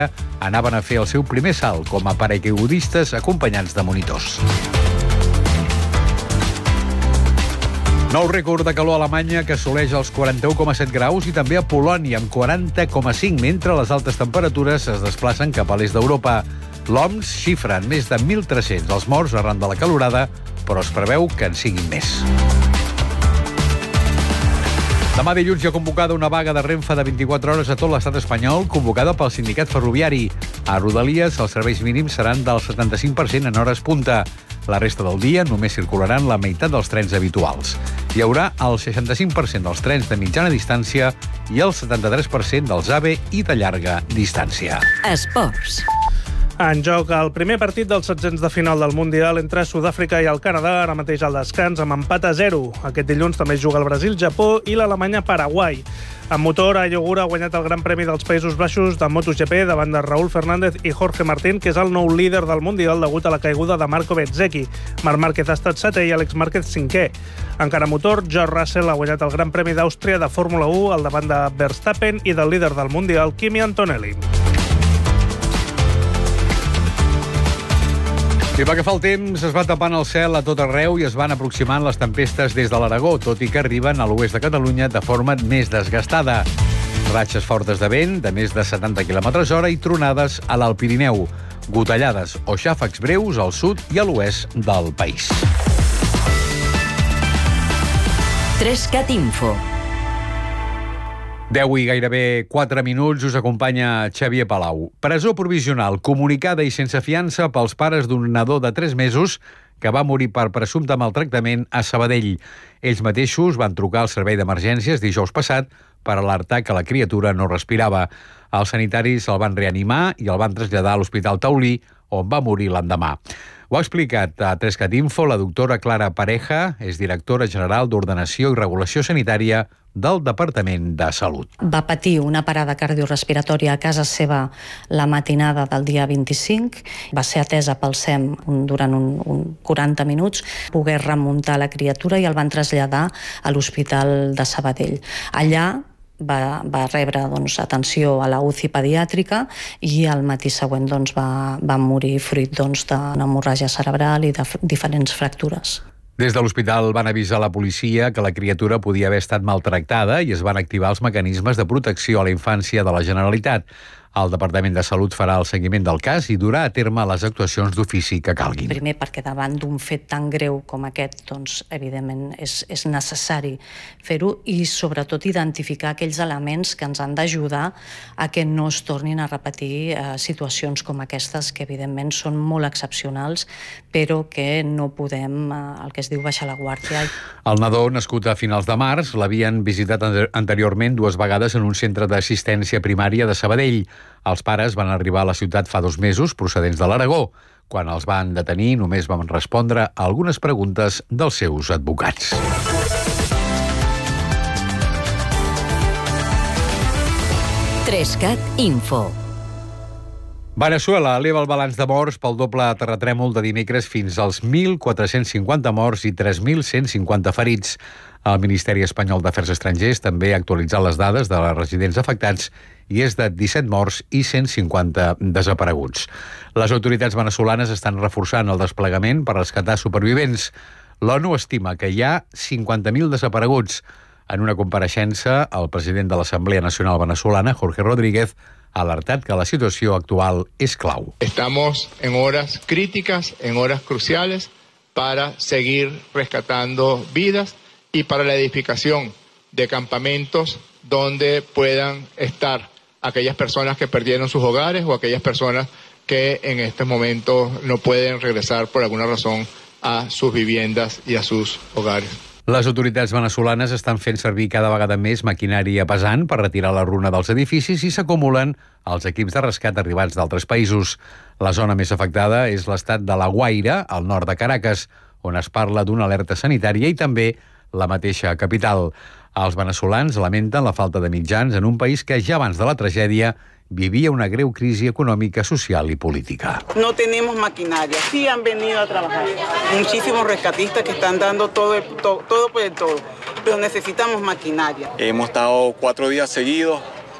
anaven a fer el seu primer salt com a paracaigudistes acompanyats de monitors. Nou rècord de calor a Alemanya, que assoleix els 41,7 graus, i també a Polònia, amb 40,5, mentre les altes temperatures es desplacen cap a l'est d'Europa. L'OMS xifra en més de 1.300 els morts arran de la calorada, però es preveu que en siguin més. Demà dilluns hi ha convocada una vaga de Renfe de 24 hores a tot l'estat espanyol, convocada pel sindicat ferroviari. A Rodalies, els serveis mínims seran del 75% en hores punta. La resta del dia només circularan la meitat dels trens habituals. Hi haurà el 65% dels trens de mitjana distància i el 73% dels AVE i de llarga distància. Esports. En joc el primer partit dels setzents de final del Mundial entre Sud-àfrica i el Canadà, ara mateix al descans, amb empat a 0. Aquest dilluns també juga el Brasil, Japó i l'Alemanya-Paraguai. En motor, Ayogura ha guanyat el Gran Premi dels Països Baixos de MotoGP davant de Raúl Fernández i Jorge Martín, que és el nou líder del Mundial degut a la caiguda de Marco Bezzecchi. Marc Márquez ha estat setè i Àlex Márquez cinquè. Encara a motor, George Russell ha guanyat el Gran Premi d'Àustria de Fórmula 1 al davant de Verstappen i del líder del Mundial, Kimi Antonelli. I pel que fa al temps, es va tapant el cel a tot arreu i es van aproximant les tempestes des de l'Aragó, tot i que arriben a l'oest de Catalunya de forma més desgastada. Ratxes fortes de vent de més de 70 km/h i tronades a l'Alt Pirineu. Gotellades o xàfecs breus al sud i a l'oest del país. 3CAT Info. 10 i gairebé 4 minuts, us acompanya Xavier Palau. Presó provisional comunicada i sense fiança pels pares d'un nadó de 3 mesos que va morir per presumpte maltractament a Sabadell. Ells mateixos van trucar al servei d'emergències dijous passat per alertar que la criatura no respirava. Els sanitaris el van reanimar i el van traslladar a l'Hospital Taulí, on va morir l'endemà. Ho ha explicat a 3CAT Info la doctora Clara Pareja, és directora general d'Ordenació i Regulació Sanitària del Departament de Salut. Va patir una parada cardiorrespiratòria a casa seva la matinada del dia 25. Va ser atesa pel SEM durant un 40 minuts. Pogué remuntar la criatura i el van traslladar a l'Hospital de Sabadell. Allà va rebre atenció a la UCI pediàtrica i al matí següent va morir fruit d'una hemorràgia cerebral i de diferents fractures. Des de l'hospital van avisar la policia que la criatura podia haver estat maltractada i es van activar els mecanismes de protecció a la infància de la Generalitat. El Departament de Salut farà el seguiment del cas i durà a terme les actuacions d'ofici que calguin. Primer, perquè davant d'un fet tan greu com aquest, evidentment és necessari fer-ho i sobretot identificar aquells elements que ens han d'ajudar a que no es tornin a repetir situacions com aquestes, que evidentment són molt excepcionals, però que no podem, el que es diu, baixar la guàrdia. El nadó, nascut a finals de març, l'havien visitat anteriorment 2 vegades en un centre d'assistència primària de Sabadell. Els pares van arribar a la ciutat fa 2 mesos, procedents de l'Aragó. Quan els van detenir, només van respondre a algunes preguntes dels seus advocats. Trescat Info. Veneçuela eleva el balanç de morts pel doble terratrèmol de dimecres fins als 1.450 morts i 3.150 ferits. El Ministeri Espanyol d'Afers Estrangers també ha actualitzat les dades de les residents afectats i és de 17 morts i 150 desapareguts. Les autoritats veneçolanes estan reforçant el desplegament per rescatar supervivents. L'ONU estima que hi ha 50.000 desapareguts. En una compareixença, el president de l'Assemblea Nacional Venezolana, Jorge Rodríguez, ha alertat que la situació actual és clau. Estamos en horas críticas, en horas cruciales, para seguir rescatando vidas y para la edificación de campamentos donde puedan estar aquellas personas que perdieron sus hogares o aquellas personas que en este momento no pueden regresar por alguna razón a sus viviendas y a sus hogares. Les autoritats venezolanes estan fent servir cada vegada més maquinària pesant per retirar la runa dels edificis i s'acumulen els equips de rescat arribats d'altres països. La zona més afectada és l'estat de La Guaira, al nord de Caracas, on es parla d'una alerta sanitària, i també la mateixa capital. Els venezolans lamenten la falta de mitjans en un país que ja abans de la tragèdia vivía una greu crisi econòmica, social y política. No tenemos maquinaria, sí han venido a trabajar. Muchísimos rescatistas que están dando todo por el todo, pero necesitamos maquinaria. Hemos estado 4 días seguidos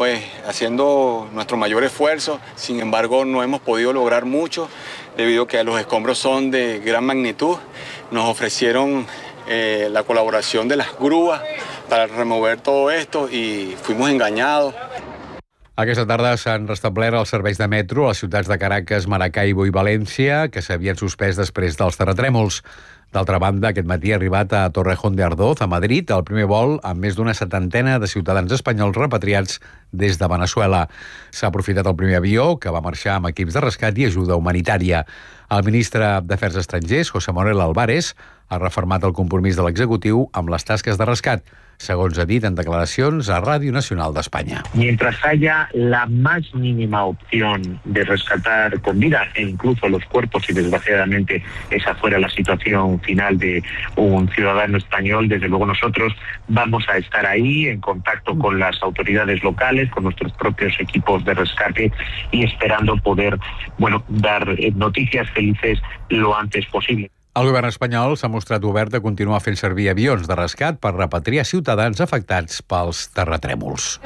pues haciendo nuestro mayor esfuerzo. Sin embargo, no hemos podido lograr mucho debido a que los escombros son de gran magnitud. Nos ofrecieron la colaboración de las grúas para remover todo esto y fuimos engañados. Aquesta tarda s'han restablert els serveis de metro a les ciutats de Caracas, Maracaibo i València, que s'havien suspès després dels terratrèmols. D'altra banda, aquest matí ha arribat a Torrejón de Ardoz, a Madrid, el primer vol amb més d'una 70 de ciutadans espanyols repatriats des de Veneçuela. S'ha aprofitat el primer avió, que va marxar amb equips de rescat i ajuda humanitària. El ministre d'Afers Estrangers, José Manuel Álvarez, ha refermat el compromís de l'executiu amb les tasques de rescat, segons ha dit en declaracions a Ràdio Nacional d'Espanya. Mientras haya la más mínima opción de rescatar con vida e incluso los cuerpos, y desgraciadamente esa fuera la situación final de un ciudadano español, desde luego nosotros vamos a estar ahí en contacto con las autoridades locales, con nuestros propios equipos de rescate y esperando poder, dar noticias felices lo antes posible. El govern espanyol s'ha mostrat obert a continuar fent servir avions de rescat per repatriar ciutadans afectats pels terratrèmols.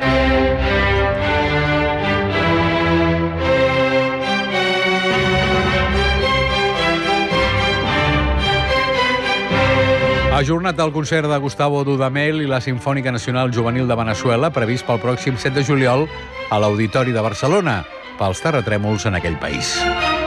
Ha ajornat el concert de Gustavo Dudamel i la Simfònica Nacional Juvenil de Veneçuela previst pel pròxim 7 de juliol a l'Auditori de Barcelona pels terratrèmols en aquell país.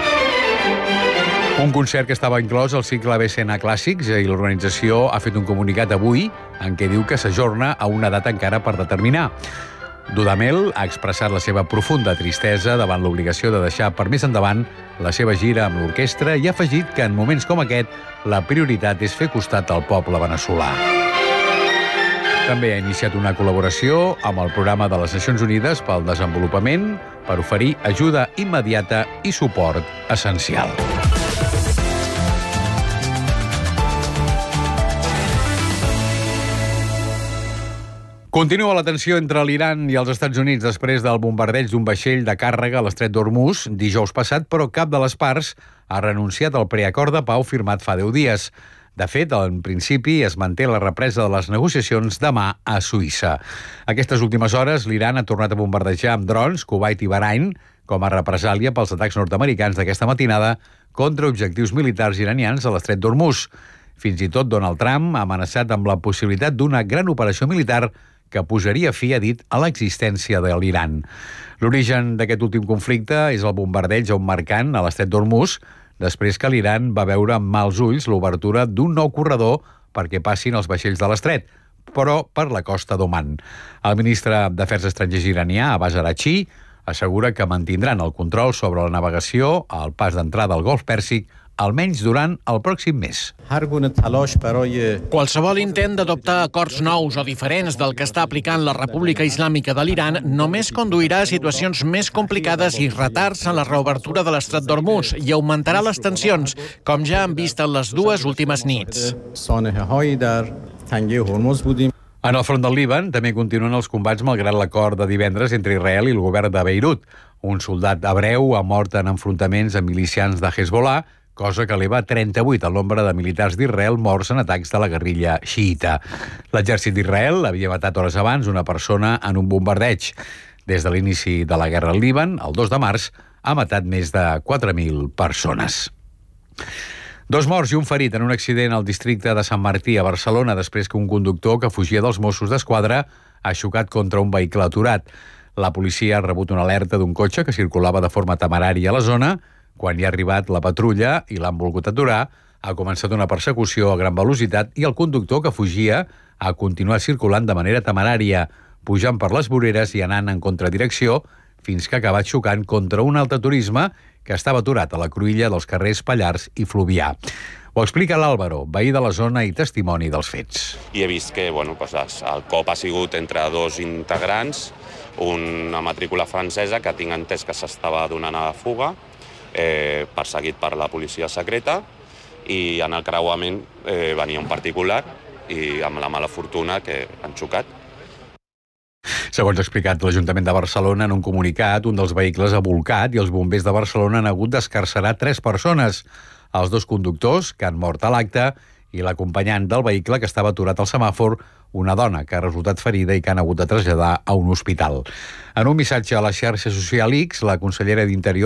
Un concert que estava inclòs al cicle BCN Clàssics i l'organització ha fet un comunicat avui en què diu que s'ajorna a una data encara per determinar. Dudamel ha expressat la seva profunda tristesa davant l'obligació de deixar per més endavant la seva gira amb l'orquestra i ha afegit que en moments com aquest la prioritat és fer costat al poble veneçolà. També ha iniciat una col·laboració amb el Programa de les Nacions Unides pel Desenvolupament per oferir ajuda immediata i suport essencial. Continua la tensió entre l'Iran i els Estats Units després del bombardeig d'un vaixell de càrrega a l'estret d'Hormuz dijous passat, però cap de les parts ha renunciat al preacord de pau firmat fa 10 dies. De fet, en principi es manté la represa de les negociacions demà a Suïssa. Aquestes últimes hores, l'Iran ha tornat a bombardejar amb drons Kuwait i Bahrain com a represàlia pels atacs nord-americans d'aquesta matinada contra objectius militars iranians a l'estret d'Hormuz. Fins i tot Donald Trump ha amenaçat amb la possibilitat d'una gran operació militar que posaria fi, ha dit, a l'existència de l'Iran. L'origen d'aquest últim conflicte és el bombardeig a un mercant a l'estret d'Hormuz, després que l'Iran va veure amb mals ulls l'obertura d'un nou corredor perquè passin els vaixells de l'estret, però per la costa d'Oman. El ministre d'Afers Estrangers iranià, Abbas Araghchi, assegura que mantindran el control sobre la navegació al pas d'entrada al Golf Pèrsic almenys durant el pròxim mes. Qualsevol intent d'adoptar acords nous o diferents del que està aplicant la República Islàmica de l'Iran només conduirà a situacions més complicades i retards en la reobertura de l'estret d'Hormuz i augmentarà les tensions, com ja han vist en les dues últimes nits. En el front del Líban també continuen els combats malgrat l'acord de divendres entre Israel i el govern de Beirut. Un soldat hebreu ha mort en enfrontaments amb milicians de Hezbollah, cosa que eleva a 38 el nombre de militars d'Israel morts en atacs de la guerrilla xiïta. L'exèrcit d'Israel havia matat hores abans una persona en un bombardeig. Des de l'inici de la guerra al Líban, el 2 de març, ha matat més de 4.000 persones. 2 morts i un ferit en un accident al districte de Sant Martí, a Barcelona, després que un conductor que fugia dels Mossos d'Esquadra ha xocat contra un vehicle aturat. La policia ha rebut una alerta d'un cotxe que circulava de forma temerària a la zona. Quan hi ha arribat la patrulla i l'han volgut aturar, ha començat una persecució a gran velocitat i el conductor que fugia ha continuat circulant de manera temerària, pujant per les voreres i anant en contradirecció, fins que ha acabat xocant contra un autoturisme que estava aturat a la cruïlla dels carrers Pallars i Fluvià. Ho explica l'Àlvaro, veí de la zona i testimoni dels fets. I he vist que el cop ha sigut entre 2 integrants, una matrícula francesa que tinc entès que s'estava donant a fuga, perseguit per la policia secreta, i en el creuament venia un particular i amb la mala fortuna que han xocat. Segons ha explicat l'Ajuntament de Barcelona en un comunicat, un dels vehicles ha bolcat i els bombers de Barcelona han hagut d'escarcerar 3 persones, els 2 conductors, que han mort a l'acte, i l'acompanyant del vehicle que estava aturat al semàfor, una dona que ha resultat ferida i que han hagut de traslladar a un hospital. En un missatge a la xarxa social X, la consellera d'Interior